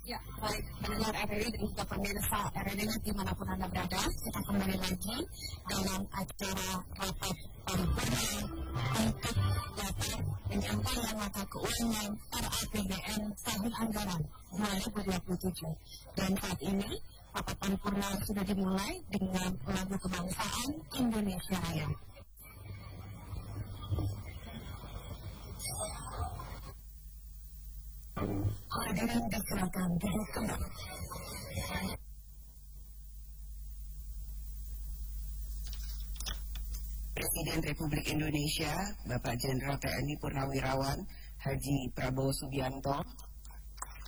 Ya, baik. Pendengar RRI dan juga pemirsa RRI dimanapun Anda berada, kita kembali lagi dalam acara rapat paripurna untuk dapat penyampaian mata keuangan RAPBN tahun anggaran 2027. Dan saat ini, rapat paripurna sudah dimulai dengan lagu kebangsaan Indonesia Raya. Hadirin disilakan duduk kembali. Presiden Republik Indonesia, Bapak Jenderal TNI Purnawirawan Haji Prabowo Subianto,